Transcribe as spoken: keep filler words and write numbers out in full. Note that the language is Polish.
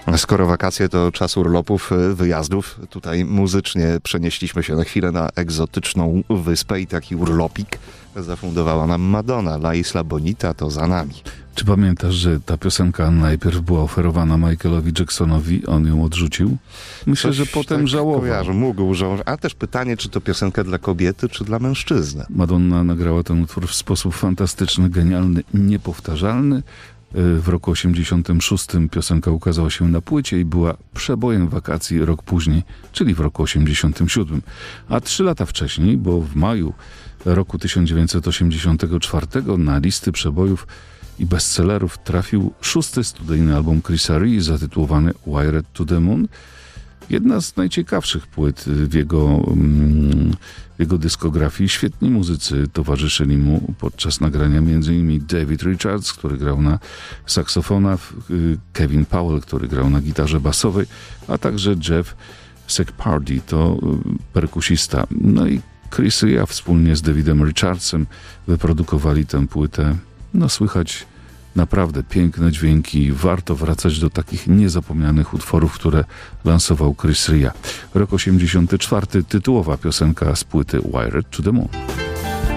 Skoro wakacje, to czas urlopów, wyjazdów. Tutaj muzycznie przenieśliśmy się na chwilę na egzotyczną wyspę i taki urlopik zafundowała nam Madonna. La Isla Bonita to za nami. Czy pamiętasz, że ta piosenka najpierw była oferowana Michaelowi Jacksonowi, on ją odrzucił? Myślę, Coś że potem tak żałował. Kojarzę, mógł żałować. A też pytanie, czy to piosenka dla kobiety, czy dla mężczyzny? Madonna nagrała ten utwór w sposób fantastyczny, genialny, niepowtarzalny. W roku osiemdziesiątym szóstym piosenka ukazała się na płycie i była przebojem wakacji rok później, czyli w roku osiemdziesiątym siódmym. A trzy lata wcześniej, bo w maju roku tysiąc dziewięćset osiemdziesiątego czwartego na listy przebojów i bestsellerów trafił szósty studyjny album Chrisa Ree zatytułowany Wired to the Moon. Jedna z najciekawszych płyt w jego, w jego dyskografii. Świetni muzycy towarzyszyli mu podczas nagrania, m.in. David Richards, który grał na saksofonach, Kevin Powell, który grał na gitarze basowej, a także Jeff Sekpardi, to perkusista. No i Chris Rea wspólnie z Davidem Richardsem wyprodukowali tę płytę. No słychać naprawdę piękne dźwięki. Warto wracać do takich niezapomnianych utworów, które lansował Chris Rea. Rok osiemdziesiąty czwarty, tytułowa piosenka z płyty Wired to the Moon.